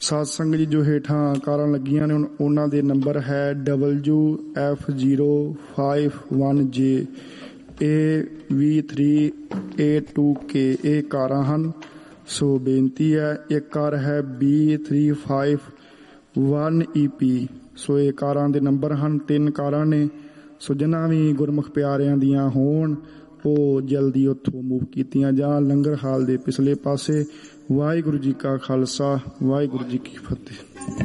ਸਾਧ ਸੰਗਤ ਜੀ ਜੋ ਹੇਠਾਂ ਕਾਰਾਂ ਲੱਗੀਆਂ ਨੇ ਉਹਨਾਂ ਦੇ ਨੰਬਰ ਹੈ WF051J A23A2K। ਇਹ ਕਾਰਾਂ ਹਨ। ਸੋ ਬੇਨਤੀ ਹੈ, ਇੱਕ ਕਾਰ ਹੈ B351EP। ਸੋ ਇਹ ਕਾਰਾਂ ਦੇ ਨੰਬਰ ਹਨ, 3 ਕਾਰਾਂ ਨੇ। ਸੋ ਜਿਨ੍ਹਾਂ ਵੀ ਗੁਰਮੁਖ ਪਿਆਰਿਆਂ ਦੀਆਂ ਹੋਣ ਉਹ ਜਲਦੀ ਉੱਥੋਂ ਮੂਵ ਕੀਤੀਆਂ ਜਾਣ ਲੰਗਰ ਹਾਲ ਦੇ ਪਿਛਲੇ ਪਾਸੇ। ਵਾਹਿਗੁਰੂ ਜੀ ਕਾ ਖਾਲਸਾ, ਵਾਹਿਗੁਰੂ ਜੀ ਕੀ ਫਤਿਹ।